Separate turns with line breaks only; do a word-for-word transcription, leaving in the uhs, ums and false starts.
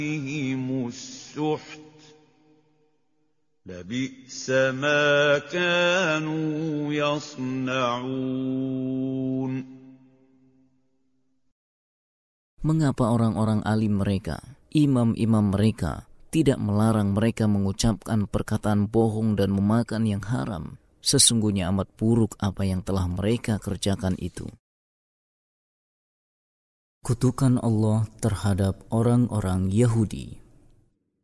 السُّحْتُ لَبِئْسَ مَا كَانُوا يَصْنَعُونَ.
Mengapa orang-orang alim mereka, imam-imam mereka, tidak melarang mereka mengucapkan perkataan bohong dan memakan yang haram? Sesungguhnya amat buruk apa yang telah mereka kerjakan itu. Kutukan Allah terhadap orang-orang Yahudi.